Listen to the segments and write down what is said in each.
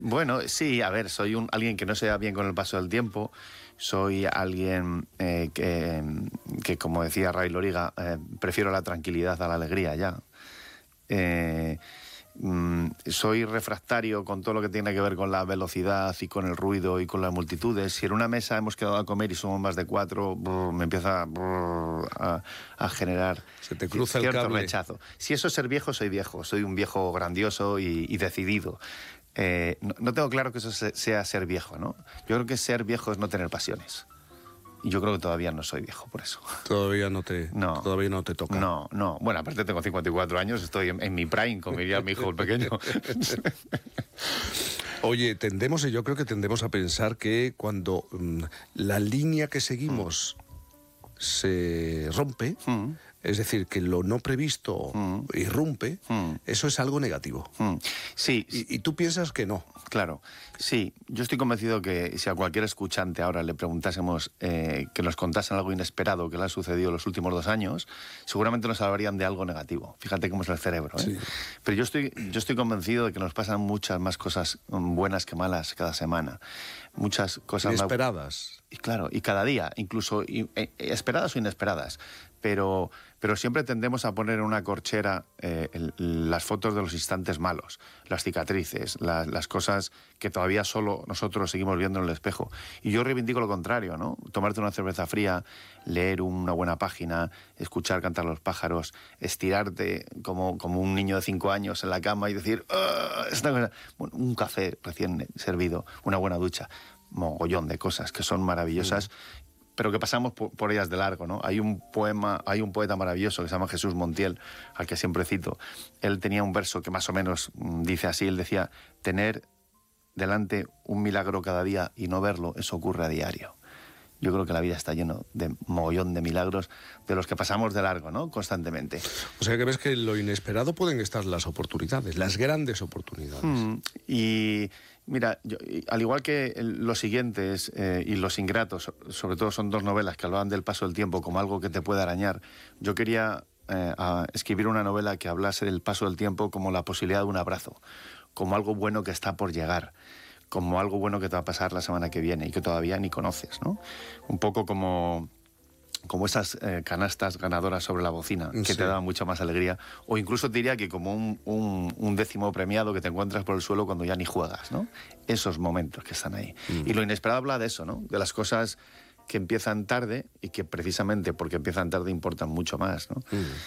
Bueno, sí, a ver, soy alguien que no se da bien con el paso del tiempo. Soy alguien que, como decía Ray Loriga, prefiero la tranquilidad a la alegría ya. Soy refractario con todo lo que tiene que ver con la velocidad y con el ruido y con las multitudes. Si en una mesa hemos quedado a comer y somos más de 4, me empieza a generar Se te cruza el cierto cable. rechazo. Si eso es ser viejo, soy viejo. Soy un viejo grandioso y decidido. No tengo claro que eso sea ser viejo, ¿no? Yo creo que ser viejo es no tener pasiones. Y yo creo que todavía no soy viejo por eso. Todavía no te toca. No. Bueno, aparte tengo 54 años, estoy en mi prime, como diría mi hijo el pequeño. Oye, yo creo que tendemos a pensar que cuando la línea que seguimos se rompe, es decir, que lo no previsto irrumpe, eso es algo negativo. Sí. Y tú piensas que no. Claro, sí. Yo estoy convencido que si a cualquier escuchante ahora le preguntásemos que nos contasen algo inesperado que le ha sucedido en los últimos 2 años, seguramente nos hablarían de algo negativo. Fíjate cómo es el cerebro, ¿eh? Sí. Pero yo estoy convencido de que nos pasan muchas más cosas buenas que malas cada semana. Muchas cosas Inesperadas. Y claro, y cada día, incluso esperadas o inesperadas. Pero siempre tendemos a poner en una corchera las fotos de los instantes malos, las cicatrices, las cosas que todavía solo nosotros seguimos viendo en el espejo. Y yo reivindico lo contrario, ¿no? Tomarte una cerveza fría, leer una buena página, escuchar cantar los pájaros, estirarte como un niño de 5 años en la cama y decir, esta cosa. Bueno, un café recién servido, una buena ducha, mogollón de cosas que son maravillosas. Pero que pasamos por ellas de largo, ¿no? Hay un poeta maravilloso que se llama Jesús Montiel, al que siempre cito. Él tenía un verso que más o menos dice así, él decía, tener delante un milagro cada día y no verlo, eso ocurre a diario. Yo creo que la vida está lleno de mogollón de milagros de los que pasamos de largo, ¿no? Constantemente. O sea que ves que en lo inesperado pueden estar las oportunidades, las grandes oportunidades. Y mira, al igual que Los siguientes y Los ingratos, sobre todo son 2 novelas que hablaban del paso del tiempo como algo que te puede arañar, yo quería escribir una novela que hablase del paso del tiempo como la posibilidad de un abrazo, como algo bueno que está por llegar, como algo bueno que te va a pasar la semana que viene y que todavía ni conoces, ¿no? Un poco como esas canastas ganadoras sobre la bocina, que te daban mucha más alegría, o incluso te diría que como un 10º premiado que te encuentras por el suelo cuando ya ni juegas, ¿no? Esos momentos que están ahí. Y lo inesperado habla de eso, ¿no? De las cosas que empiezan tarde y que precisamente porque empiezan tarde importan mucho más, ¿no?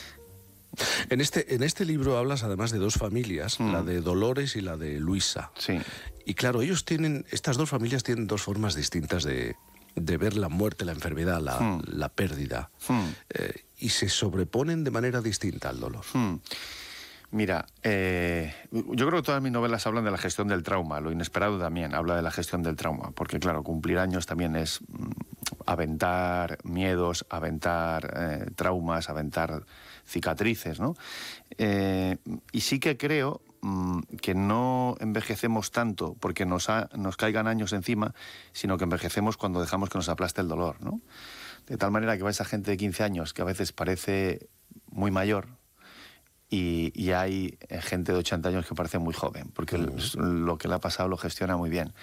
En este libro hablas además de 2 familias, la de Dolores y la de Luisa. Sí. Y claro, estas 2 familias tienen 2 formas distintas de ver la muerte, la enfermedad, la pérdida. Y se sobreponen de manera distinta al dolor. Mira, yo creo que todas mis novelas hablan de la gestión del trauma. Lo inesperado también habla de la gestión del trauma. Porque claro, cumplir años también es aventar miedos, aventar traumas, aventar cicatrices, ¿no? Y sí que creo que no envejecemos tanto porque nos caigan años encima, sino que envejecemos cuando dejamos que nos aplaste el dolor, ¿no? De tal manera que va esa gente de 15 años que a veces parece muy mayor y hay gente de 80 años que parece muy joven, porque lo que le ha pasado lo gestiona muy bien.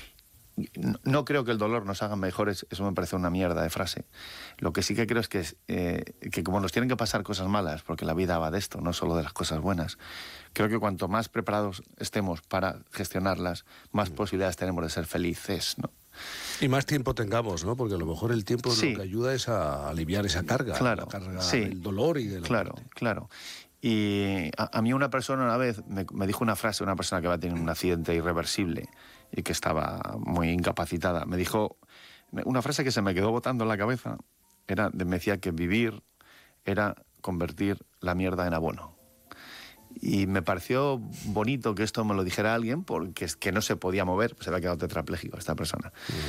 No creo que el dolor nos haga mejores, eso me parece una mierda de frase. Lo que sí que creo es que como nos tienen que pasar cosas malas, porque la vida va de esto, no solo de las cosas buenas, creo que cuanto más preparados estemos para gestionarlas, más posibilidades tenemos de ser felices, ¿no? Y más tiempo tengamos, ¿no? Porque a lo mejor el tiempo lo que ayuda es a aliviar esa carga, claro, la carga del dolor y de la muerte. Claro. Y a mí una persona una vez me dijo una frase, una persona que va a tener un accidente irreversible y que estaba muy incapacitada, me dijo una frase que se me quedó botando en la cabeza, me decía que vivir era convertir la mierda en abono. Y me pareció bonito que esto me lo dijera alguien porque es que no se podía mover, se había quedado tetrapléjico esta persona.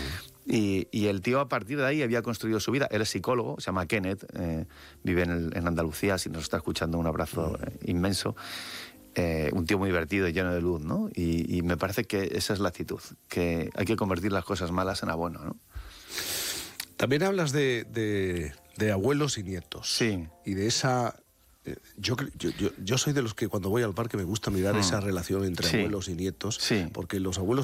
Y el tío a partir de ahí había construido su vida. Él es psicólogo, se llama Kenneth, vive en Andalucía, si nos está escuchando un abrazo inmenso. Un tío muy divertido y lleno de luz, ¿no? Y me parece que esa es la actitud, que hay que convertir las cosas malas en abono, ¿no? También hablas de abuelos y nietos. Sí. Y de esa Yo soy de los que cuando voy al parque me gusta mirar esa relación entre abuelos y nietos, porque los abuelos